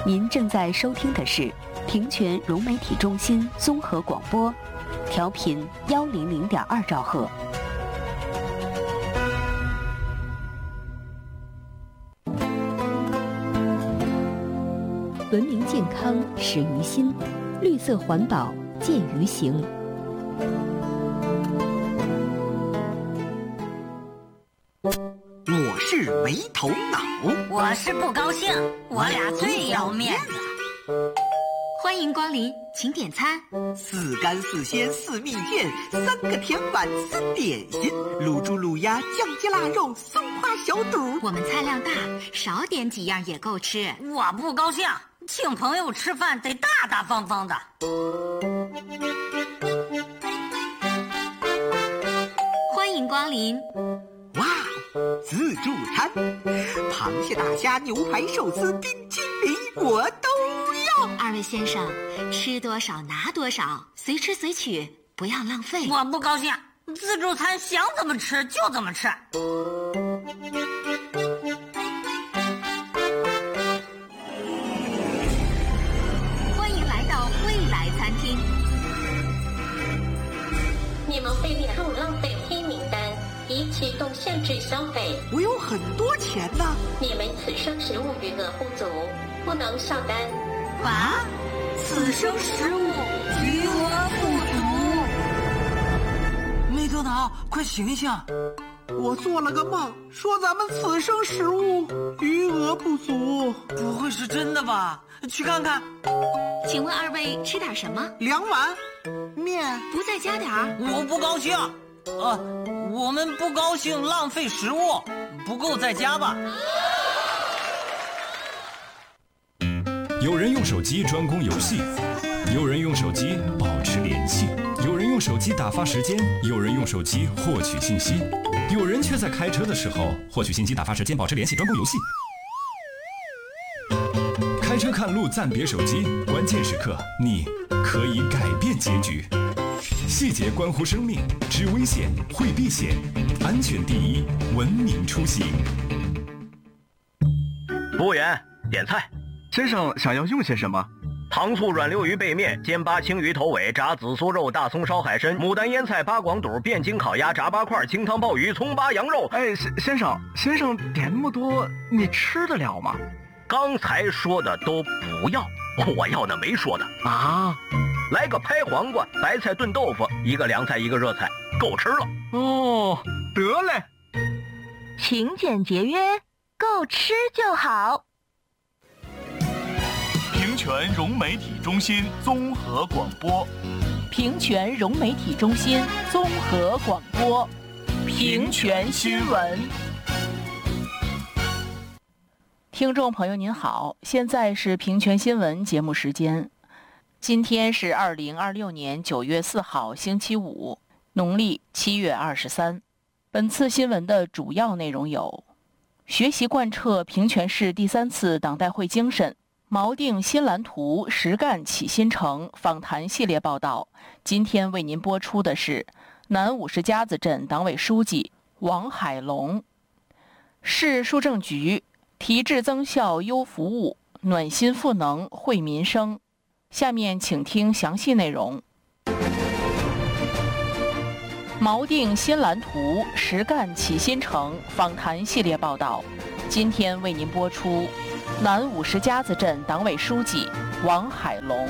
您正在收听的是平泉融媒体中心综合广播，调频100.2兆赫。文明健康始于心，绿色环保见于行。 我是没头脑， 我是不高兴，我俩最要面子。欢迎光临，请点餐。 4干4鲜4蜜饯，3个甜碗3点心，卤猪卤鸭酱鸡腊肉松花小肚。 我们菜量大，少点几样也够吃。我不高兴，请朋友吃饭得大大方方的。欢迎光临。 哇，自助餐，螃蟹、大虾、牛排、寿司、冰淇淋，我都要。 二位先生，吃多少拿多少，随吃随取，不要浪费。我不高兴，自助餐想怎么吃就怎么吃。欢迎来到未来餐厅。 你们被列入浪费黑名单，已启动限制消费。 我有很多钱呢。 你们此生食物余额不足，不能上单。 啊？此生食物余额不足。 没头脑，快醒一醒！ 我做了个梦，说咱们此生食物余额不足。 不会是真的吧？去看看。 请问二位吃点什么 ？2碗面。 不再加点儿？ 我不高兴。我们不高兴浪费食物，不够再加吧。 有人用手机专攻游戏，有人用手机保持联系，有人用手机打发时间，有人用手机获取信息，有人却在开车的时候获取信息、打发时间、保持联系、专攻游戏。开车看路暂别手机，关键时刻你可以改变结局。细节关乎生命，知危险会避险，安全第一，文明出行。 服务员，点菜。 先生想要用些什么？ 糖醋软溜鱼背面、煎巴青鱼头尾、炸紫苏肉、大葱烧海参、牡丹腌菜、八广肚、汴京烤鸭、炸八块、清汤鲍鱼、葱巴羊肉。 哎，先生点那么多，你吃得了吗？ 刚才说的都不要，我要的没说的啊。 来个拍黄瓜、白菜炖豆腐，一个凉菜一个热菜，够吃了。 哦，得嘞。 勤俭节约，够吃就好。 平泉融媒体中心综合广播， 平泉融媒体中心综合广播，平泉新闻。听众朋友您好，现在是平泉新闻节目时间。今天是2026年9月4号星期五，农历7月23。本次新闻的主要内容有：学习贯彻平泉市第3次党代会精神，锚定新蓝图，实干起新城访谈系列报道。今天为您播出的是南50家子镇党委书记王海龙。市书政局提质增效优服务，暖心赋能惠民生。下面请听详细内容。锚定新蓝图，实干起新城访谈系列报道。今天为您播出南50家子镇党委书记王海龙。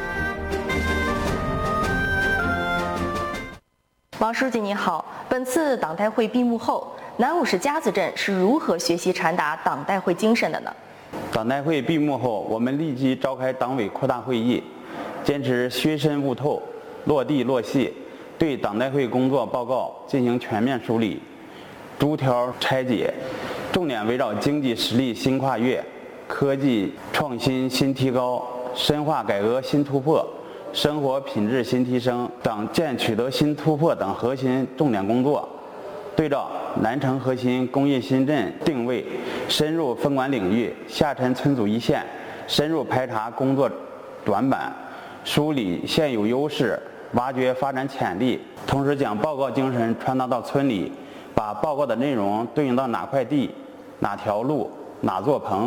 王书记你好，本次党代会闭幕后，南50家子镇是如何学习传达党代会精神的呢？ 党代会闭幕后，我们立即召开党委扩大会议，坚持学深悟透、落地落细，对党代会工作报告进行全面梳理，逐条拆解，重点围绕经济实力新跨越、科技创新新提高、深化改革新突破、生活品质新提升、党建取得新突破等核心重点工作，对照南城核心工业新镇定位，深入分管领域，下沉村组一线，深入排查工作短板，梳理现有优势，挖掘发展潜力，同时将报告精神传达到村里，把报告的内容对应到哪块地、哪条路、哪座棚，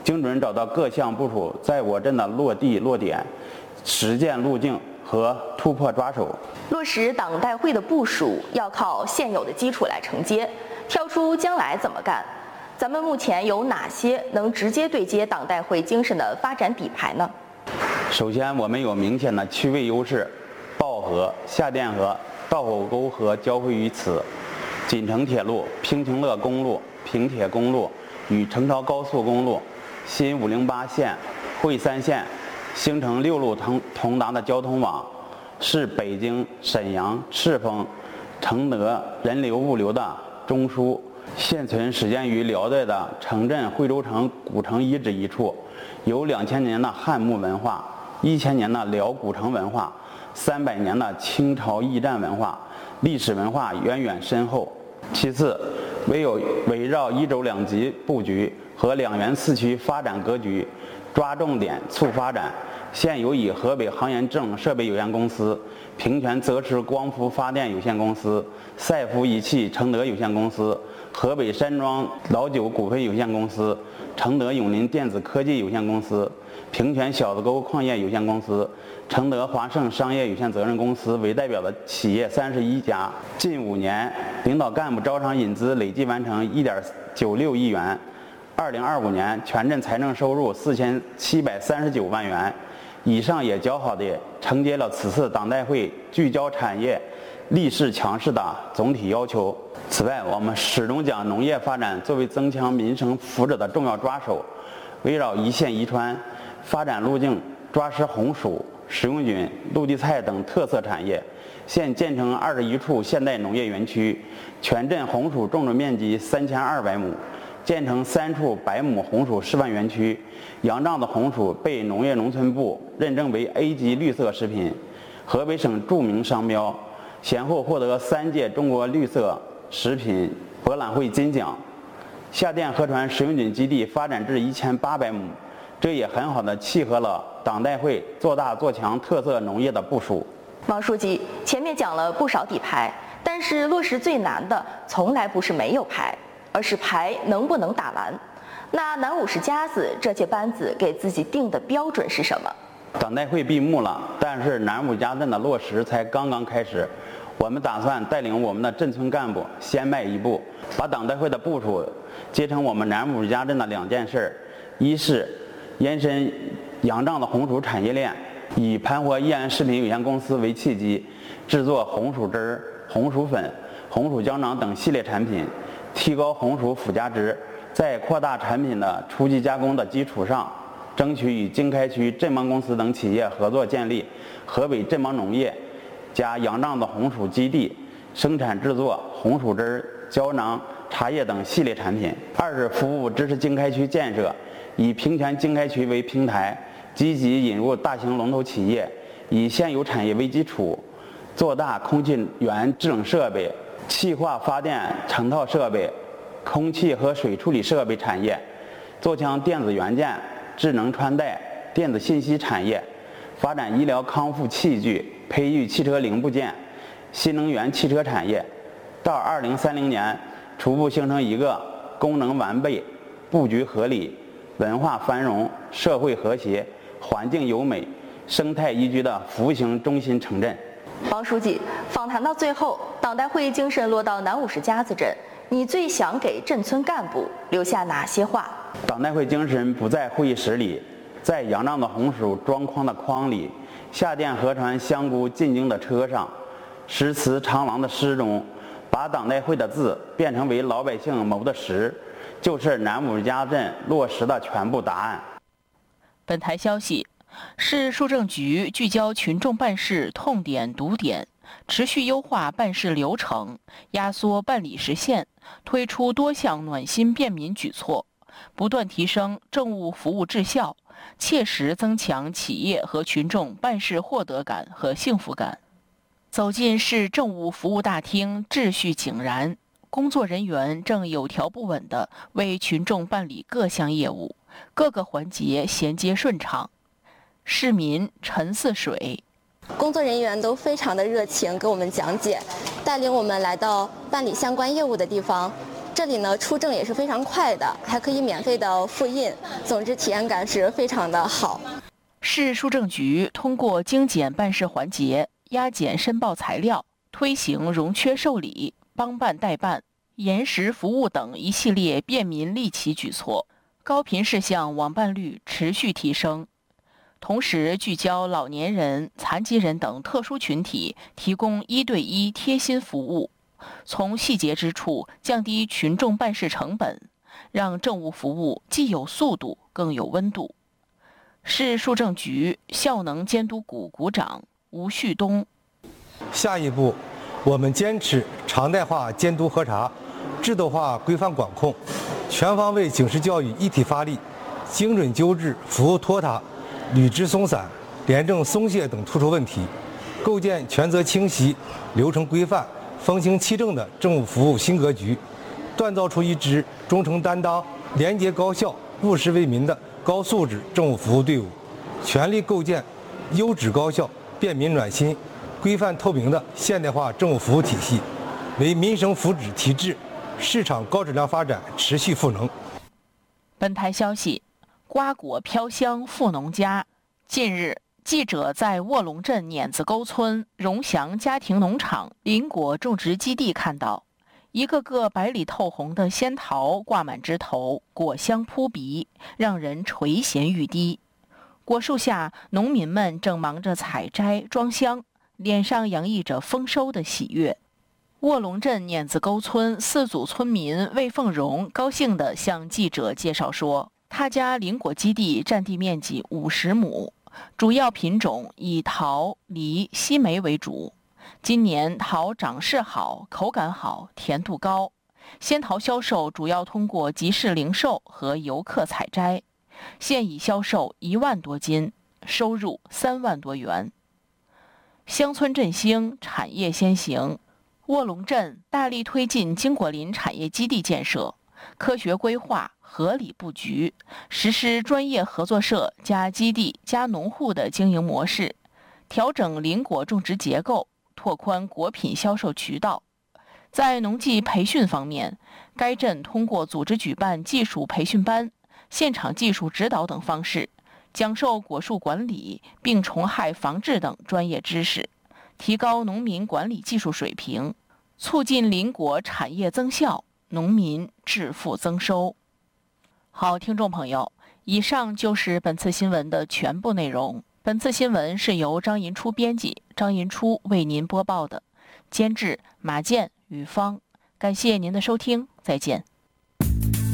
精准找到各项部署在我镇的落地落点、实践路径和突破抓手。 落实党代会的部署要靠现有的基础来承接，跳出将来怎么干？咱们目前有哪些能直接对接党代会精神的发展底牌呢？ 首先，我们有明显的区位优势，抱河、下甸河、道口沟河交汇于此，锦城铁路、平清乐公路、平铁公路与成朝高速公路、新508线、惠三线形成6路通达的交通网，是北京、沈阳、赤峰、承德人流物流的中枢。现存始建于辽代的城镇惠州城古城遗址一处，有2000年的汉墓文化、1000年的辽古城文化、300年的清朝驿站文化，历史文化源远深厚。其次，围绕一轴两级布局和2元4区发展格局，抓重点促发展。现有以河北航研智能设备有限公司、平泉泽池光伏发电有限公司、赛福仪器承德有限公司、河北山庄老酒股份有限公司、承德永林电子科技有限公司、平泉小子沟矿业有限公司、承德华盛商业有限责任公司为代表的企业31家。近5年，领导干部招商引资累计完成1.96亿元。2025年全镇财政收入4739万元。以上也较好地承接了此次党代会聚焦产业、立势强势的总体要求。此外，我们始终将农业发展作为增强民生福祉的重要抓手，围绕一线一川发展路径，抓实红薯、食用菌、陆地菜等特色产业。现建成21处现代农业园区，全镇红薯种植面积3200亩。建成3处100亩红薯示范园区，杨瘴的红薯被农业农村部认证为 A 级绿色食品，河北省著名商标，先后获得3届中国绿色食品博览会金奖。下甸河川食用菌基地发展至1800亩，这也很好地契合了党代会做大做强特色农业的部署。 王书记，前面讲了不少底牌，但是落实最难的从来不是没有牌，而是牌能不能打完。那南50家子这届班子给自己定的标准是什么？ 党代会闭幕了，但是南50家镇的落实才刚刚开始。我们打算带领我们的镇村干部先迈一步，把党代会的部署接成我们南50家镇的2件事：一是延伸杨瘴的红薯产业链，以盘活益安食品有限公司为契机，制作红薯汁、红薯粉、红薯胶囊等系列产品，提高红薯附加值，在扩大产品的初级加工的基础上，争取与经开区镇邦公司等企业合作，建立河北镇邦农业加杨瘴的红薯基地，生产制作红薯汁、胶囊、茶叶等系列产品。二是服务支持经开区建设，以平泉经开区为平台，积极引入大型龙头企业，以现有产业为基础，做大空气源制冷设备、气化发电成套设备、空气和水处理设备产业，做强电子元件、智能穿戴、电子信息产业，发展医疗康复器具、培育汽车零部件、新能源汽车产业。到2030年，初步形成一个功能完备、布局合理、文化繁荣、社会和谐、环境优美、生态宜居的服务型中心城镇。 王书记，访谈到最后，党代会精神落到南50家子镇，你最想给镇村干部留下哪些话？ 党代会精神不在会议室里，在杨瘴的红薯装筐的筐里，下甸河船香菇进京的车上，诗词长廊的诗中，把党代会的字变成为老百姓谋的实，就是南50家镇落实的全部答案。 本台消息，市数政局聚焦群众办事痛点堵点，持续优化办事流程，压缩办理时限，推出多项暖心便民举措，不断提升政务服务质效，切实增强企业和群众办事获得感和幸福感。走进市政务服务大厅，秩序井然，工作人员正有条不紊地为群众办理各项业务，各个环节衔接顺畅。市民沉似水， 工作人员都非常的热情，给我们讲解，带领我们来到办理相关业务的地方。 这里呢出证也是非常快的，还可以免费的复印，总之体验感是非常的好。 市书政局通过精简办事环节、压减申报材料、推行容缺受理、帮办代办、延时服务等一系列便民利企举措，高频事项网办率持续提升。同时聚焦老年人、残疾人等特殊群体，提供1对1贴心服务，从细节之处降低群众办事成本，让政务服务既有速度更有温度。市书政局效能监督股股长吴旭东： 下一步，我们坚持常态化监督核查、制度化规范管控，全方位警示教育一体发力，精准纠治服务拖沓、履职松散、廉政松懈等突出问题，构建权责清晰、流程规范、风行气正的政务服务新格局，锻造出一支忠诚担当、廉洁高效、务实为民的高素质政务服务队伍，全力构建优质高效、便民暖心、规范透明的现代化政务服务体系，为民生福祉提质、市场高质量发展持续赋能。 本台消息：瓜果飘香富农家。近日，记者在卧龙镇碾子沟村荣祥家庭农场林果种植基地看到，一个个白里透红的仙桃挂满枝头，果香扑鼻，让人垂涎欲滴。果树下，农民们正忙着采摘装箱，脸上洋溢着丰收的喜悦。卧龙镇碾子沟村4组村民魏凤荣高兴地向记者介绍说，他家林果基地占地面积50亩，主要品种以桃、梨、西梅为主。今年桃长势好，口感好，甜度高。仙桃销售主要通过集市零售和游客采摘，现已销售1万多斤，收入3万多元。乡村振兴，产业先行。卧龙镇大力推进金果林产业基地建设，科学规划，合理布局，实施专业合作社加基地加农户的经营模式，调整林果种植结构，拓宽果品销售渠道。在农技培训方面，该镇通过组织举办技术培训班、现场技术指导等方式，讲授果树管理、病虫害防治等专业知识，提高农民管理技术水平，促进林果产业增效，农民致富增收。好，听众朋友，以上就是本次新闻的全部内容。本次新闻是由张银初编辑，张银初为您播报的，监制马健、雨芳。感谢您的收听，再见。